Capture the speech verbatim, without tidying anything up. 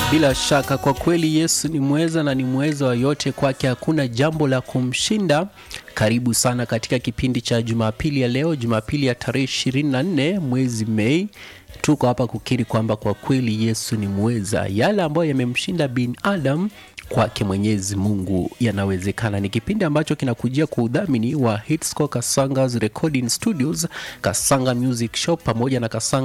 Bila shaka kwa kweli Yesu ni mweza na ni mweza wa yote, kwake hakuna jambo la kumshinda. Karibu sana katika kipindi cha Jumapili ya leo, Jumapili ya tarehe ishirini na nne mwezi Mei. Tuko hapa kukiri kwamba kwa kweli Yesu ni mweza. Yale ambayo yamemshinda bin Adam, kwake Mwenyezi Mungu yanawezekana. Ni kipindi ambacho kinakujia kwa udhamini wa Hitsco Kasanga's Recording Studios, Kasanga Music Shop pamoja na Kasanga